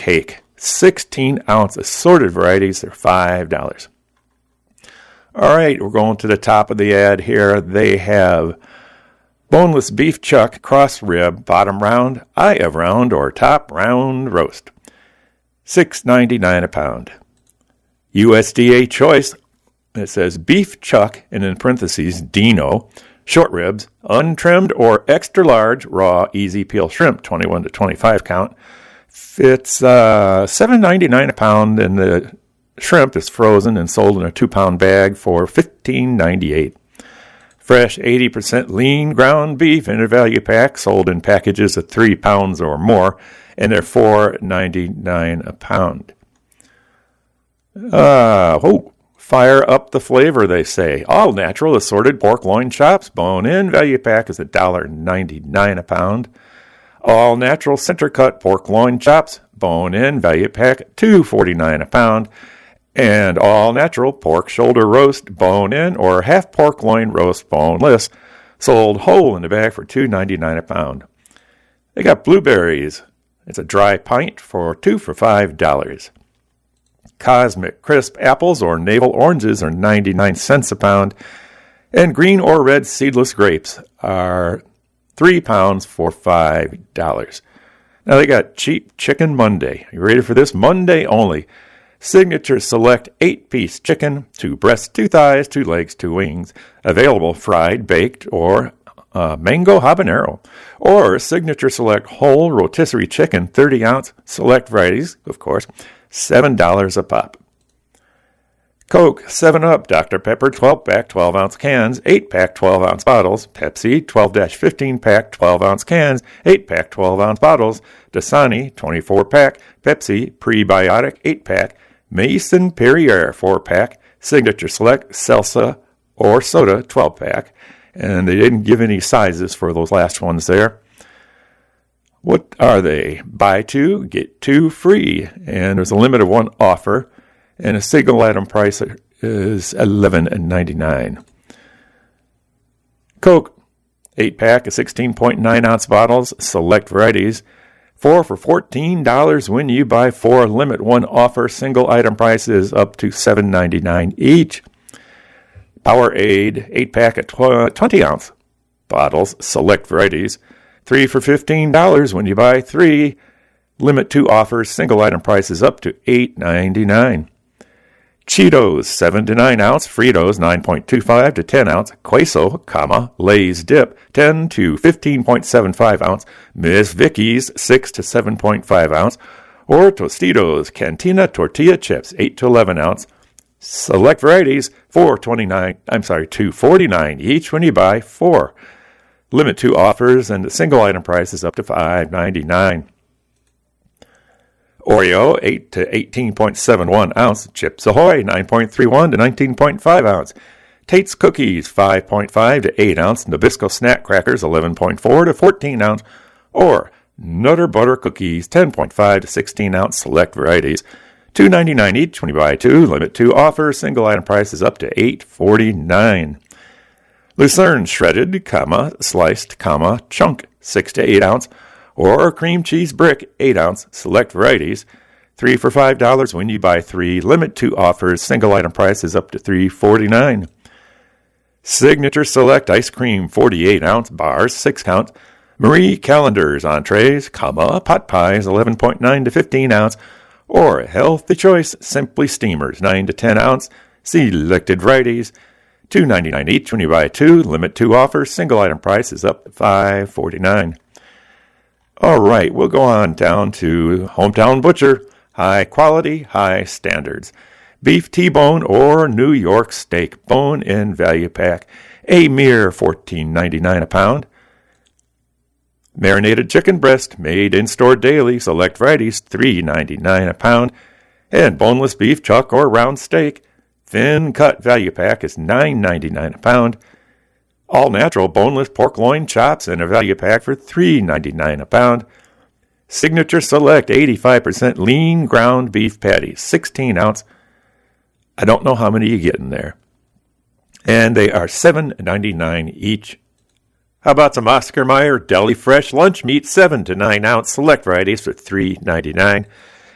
cake. 16-ounce assorted varieties. They're $5. All right, we're going to the top of the ad here. They have boneless beef chuck, cross rib, bottom round, eye of round, or top round roast. $6.99 a pound. USDA choice. It says beef chuck, and in parentheses, Dino, short ribs, untrimmed or extra large, raw, easy peel shrimp, 21 to 25 count. It's $7.99 a pound, and the shrimp is frozen and sold in a 2-pound bag for $15.98. Fresh 80% lean ground beef in a value pack, sold in packages of 3 pounds or more, and they're $4.99 a pound. Fire up the flavor, they say. All natural assorted pork loin chops, bone in, value pack is $1.99 a pound. All natural center cut pork loin chops, bone in, value pack $2.49 a pound. And all natural pork shoulder roast, bone in, or half pork loin roast, boneless, sold whole in the bag for $2.99 a pound. They got blueberries. It's a dry pint for $2 for $5. Cosmic crisp apples or navel oranges are 99 cents a pound. And green or red seedless grapes are 3 pounds for $5. Now they got Cheap Chicken Monday. You ready for this? Monday only. Signature Select 8-piece chicken, 2 breasts, 2 thighs, 2 legs, 2 wings. Available fried, baked, or mango habanero. Or Signature Select whole rotisserie chicken, 30-ounce, select varieties, of course, $7 a pop. Coke, 7-Up, Dr. Pepper, 12-pack, 12-ounce cans, 8-pack, 12-ounce bottles. Pepsi, 12-15-pack, 12-ounce cans, 8-pack, 12-ounce bottles. Dasani, 24-pack, Pepsi, prebiotic, 8-pack. Mason Perrier, 4-pack. Signature Select, Salsa, or soda, 12-pack. And they didn't give any sizes for those last ones there. What are they? Buy 2, get 2 free. And there's a limit of 1 offer. And a single item price is $11.99. Coke, 8-pack of 16.9-ounce bottles, select varieties. 4 for $14 when you buy 4. Limit 1 offer. Single item price is up to $7.99 each. Powerade, 8-pack of 20-ounce bottles, select varieties. 3 for $15 when you buy 3. Limit 2 offers. Single item price is up to $8.99. Cheetos, 7 to 9 ounce, Fritos, 9.25 to 10 ounce, Queso, Lay's Dip, 10 to 15.75 ounce, Miss Vicky's, 6 to 7.5 ounce, or Tostitos, Cantina Tortilla Chips, 8 to 11 ounce. Select varieties, $2.49 each when you buy 4. Limit 2 offers, and the single item price is up to $5.99. Oreo, 8 to 18.71 ounce. Chips Ahoy, 9.31 to 19.5 ounce. Tate's Cookies, 5.5 to 8 ounce. Nabisco Snack Crackers, 11.4 to 14 ounce. Or Nutter Butter Cookies, 10.5 to 16 ounce. Select varieties, $2.99 each when you buy 2. Limit 2 offer. Single item price is up to $8.49. Lucerne shredded, sliced, chunk, 6 to 8 ounce. Or cream cheese brick, 8 ounce, select varieties, 3 for $5 when you buy 3. Limit 2 offers. Single item price is up to $3.49. Signature Select ice cream, 48 ounce bars, 6 count. Marie Callender's entrees, pot pies, 11.9 to 15 ounce. Or Healthy Choice Simply Steamers, 9 to 10 ounce. Selected varieties, $2.99 each when you buy 2. Limit 2 offers. Single item price is up to $5.49. All right, we'll go on down to Hometown Butcher. High quality, high standards. Beef T-bone or New York steak, bone-in value pack, a mere $14.99 a pound. Marinated chicken breast, made in-store daily, select varieties, $3.99 a pound. And boneless beef chuck or round steak, thin cut value pack is $9.99 a pound. All natural boneless pork loin chops in a value pack for $3.99 a pound. Signature Select 85% lean ground beef patties, 16 ounce. I don't know how many you get in there. And they are $7.99 each. How about some Oscar Mayer Deli Fresh lunch meat, 7 to 9 ounce, select varieties for $3.99.